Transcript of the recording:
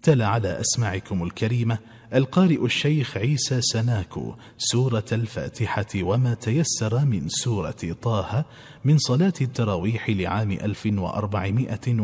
تلا على أسماعكم الكريمة القارئ الشيخ عيسى سناكو سورة الفاتحة وما تيسر من سورة طه من صلاة التراويح لعام 1400